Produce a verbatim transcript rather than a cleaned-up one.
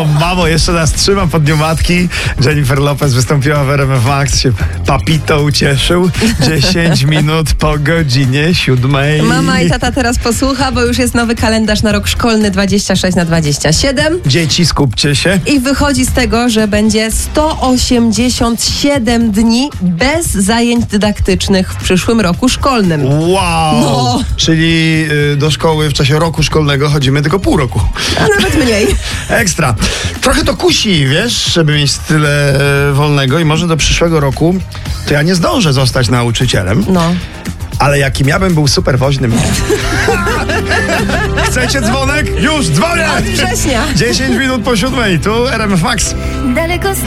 O mamo, jeszcze nas trzyma pod dniu matki. Jennifer Lopez wystąpiła w R M F Max, się papito ucieszył. dziesięć minut po godzinie siódmej. Mama i tata teraz posłucha, bo już jest nowy kalendarz na rok szkolny dwadzieścia sześć na dwadzieścia siedem. Dzieci, skupcie się. I wychodzi z tego, że będzie sto osiemdziesiąt siedem dni bez zajęć dydaktycznych w przyszłym roku szkolnym. Wow! No. Czyli y, do szkoły w czasie roku szkolnego chodzimy tylko pół roku. A nawet mniej. Ekstra. Trochę to kusi, wiesz, żeby mieć tyle e, wolnego i może do przyszłego roku to ja nie zdążę zostać nauczycielem. No. Ale jakim ja bym był super woźnym. Chcecie dzwonek? Już dzwonię! Od września. dziesięć minut po siódmej, tu R M F Max. Daleko